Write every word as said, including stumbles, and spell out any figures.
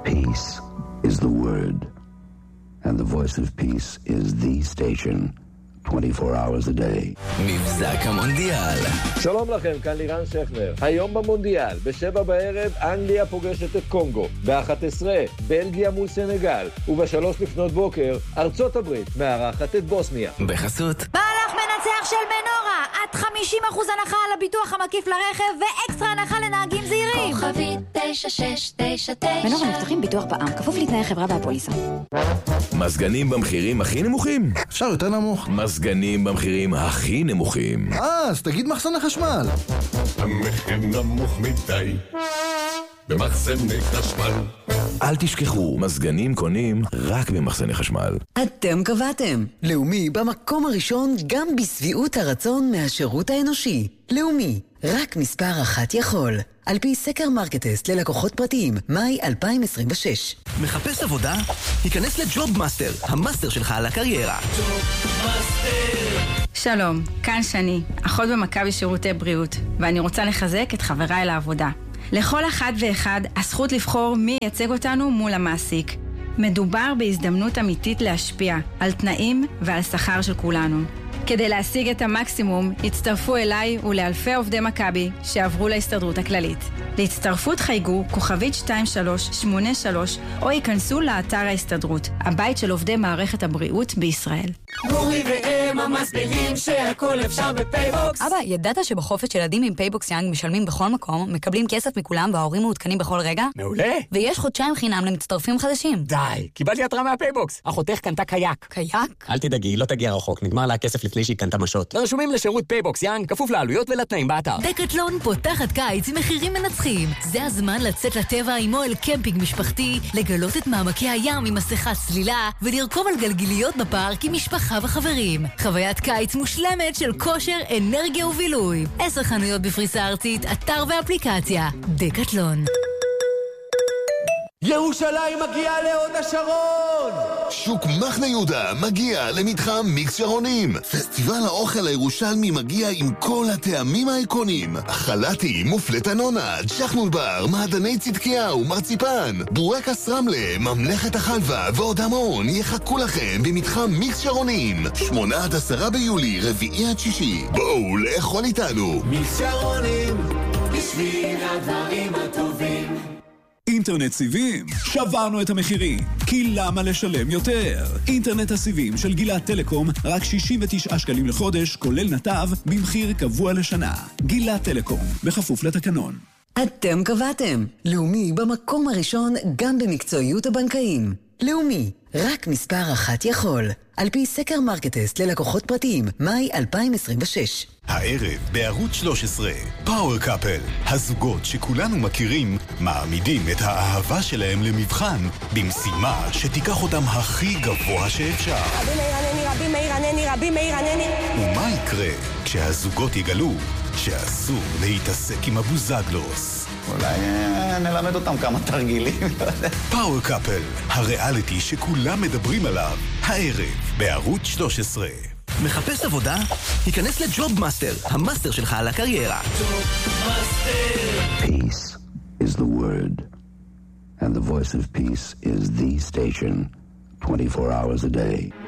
Peace is the word, and the voice of peace is the station, twenty-four hours a day. מבזק המונדיאל. שלום לכם, כאן לירן שכנר. היום במונדיאל, בשבע בערב, אנגליה פוגשת את קונגו. באחת עשרה, בלגיה מול סנגל. ובשלוש לפנות בוקר, ארצות הברית מארחת את בוסניה. בחסות מהלך מנצח של מנורה, עד חמישים אחוז הנחה על הביטוח המקיף לרכב ואקסטרה הנחה לנהגים זהירים. כוכבית תשע שש תשע תשע. מנורה מבטחים ביטוח בע"מ, כפוף לתנאי חברה והפוליסה. מזגנים במחירים הכי נמוכים. אפשר יותר נמוך. מזגנים במחירים הכי נמוכים. אה, אז תגיד מחסני חשמל. המחיר נמוך מדי במחסני חשמל. אל תשכחו, מזגנים קונים רק במחסני חשמל. אתם קבעתם. לאומי במקום הראשון גם בסביעות הרצון מהשירות האנושי. לאומי, רק מספר אחת יכול. על פי סקר מרקטסט ללקוחות פרטיים, מאי אלפיים עשרים ושש. מחפש עבודה? היכנס לג'וב מאסטר, המאסטר שלך על הקריירה. שלום, כאן שני, אחות במכבי שירותי בריאות, ואני רוצה לחזק את חבריי לעבודה. לכל אחד ואחד הזכות לבחור מי ייצג אותנו מול המעסיק. מדובר בהזדמנות אמיתית להשפיע על תנאים ועל שכר של כולנו. כדי להשיג את המקסימום, הצטרפו אליי ולאלפי עובדי מכבי שעברו להסתדרות הכללית. להצטרפות חייגו כוכבית שתיים שלוש שמונה שלוש או ייכנסו לאתר ההסתדרות, הבית של עובדי מערכת הבריאות בישראל. גורי והם המסבירים שהכל אפשר בפייבוקס. אבא, ידעת שבחופש ילדים עם פייבוקס יאנג משלמים בכל מקום, מקבלים כסף מכולם וההורים מעודכנים בכל רגע? מעולה. ויש חודשיים חינם למצטרפים חדשים. די, קיבלתי התראה מהפייבוקס. אחותך קנתה קייק. קייק? אל תדאגי, לא תגיע רחוק, נגמר לה הכסף לפני שהיא קנתה משות. רשומים לשירות פייבוקס יאנג, כפוף לעלויות ולתנאים באתר. דקטלון פותחת קיץ עם מחירים מנצחים. זה הזמן לצאת לטבע עם אוהל קמפינג משפחתי, לגלות את מעמקי הים עם מסכה צלילה ולרכוב על גלגיליות בפארק עם משפחה וחברים. חוויית קיץ מושלמת של כושר, אנרגיה ובילוי. עשר חנויות בפריסה ארצית, אתר ואפליקציה. דקטלון. ירושלים מגיעה להוד השרון! שוק מחנה יהודה מגיע למתחם מיקס שרונים. פסטיבל האוכל הירושלמי מגיע עם כל הטעמים האיקונים. חלטי, מופלט הנונה, ג'חנול בר, מעדני צדקיהו, מרציפן, בורקס רמלה, ממלכת החלבה ועוד המון יחכו לכם במתחם מיקס שרונים. שמונה עד עשרה ביולי, רביעי עד שישי. בואו לאכול איתנו. מיקס שרונים, בשביל הדברים הטובים. אינטרנט סיבים, שברנו את המחירים, כי למה לשלם יותר? אינטרנט הסיבים של גילת טלקום, רק שישים ותשעה שקלים לחודש, כולל נתב, במחיר קבוע לשנה. גילת טלקום, בכפוף לתקנון. אתם קבעתם. לאומי במקום הראשון גם במקצועיות הבנקאים. לאומי, רק מספר אחת יכול. על פי סקר מרקטסט ללקוחות פרטיים, מאי אלפיים עשרים ושש. הערב בערוץ שלוש עשרה, פאוור קאפל. הזוגות שכולנו מכירים מעמידים את האהבה שלהם למבחן במשימה שתיקח אותם הכי גבוה שאפשר. רבי מאיר ענני, רבי מאיר ענני, רבי מאיר ענני. ומה יקרה כשהזוגות יגלו שאסור להתעסק עם הבוזגלוס? אולי נלמד אותם כמה תרגילים. פאוור קאפל, הריאליטי שכולם מדברים עליו, הערב בערוץ שלוש עשרה. מחפש עבודה? היכנס לג'וב מאסטר, המאסטר שלך על הקריירה. Peace is the word, and the voice of peace is the station, twenty-four hours a day.